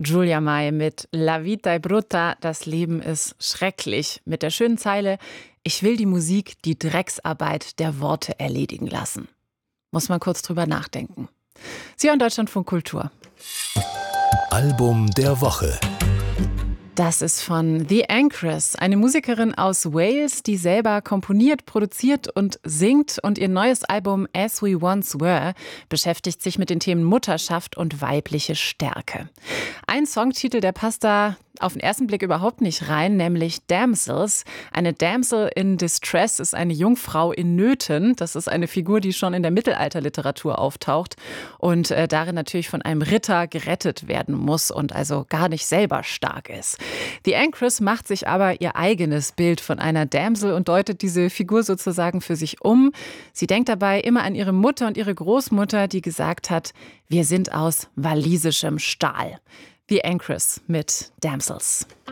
Giulia Mai mit La vita è brutta, das Leben ist schrecklich. Mit der schönen Zeile, ich will die Musik die Drecksarbeit der Worte erledigen lassen. Muss man kurz drüber nachdenken. Sie hören Deutschlandfunk Kultur. Album der Woche. Das ist von The Anchoress, eine Musikerin aus Wales, die selber komponiert, produziert und singt. Und ihr neues Album As We Once Were beschäftigt sich mit den Themen Mutterschaft und weibliche Stärke. Ein Songtitel, der passt da auf den ersten Blick überhaupt nicht rein, nämlich Damsels. Eine Damsel in Distress ist eine Jungfrau in Nöten. Das ist eine Figur, die schon in der Mittelalterliteratur auftaucht und darin natürlich von einem Ritter gerettet werden muss und also gar nicht selber stark ist. The Anchoress macht sich aber ihr eigenes Bild von einer Damsel und deutet diese Figur sozusagen für sich um. Sie denkt dabei immer an ihre Mutter und ihre Großmutter, die gesagt hat, wir sind aus walisischem Stahl. The Anchoress mit Damsels.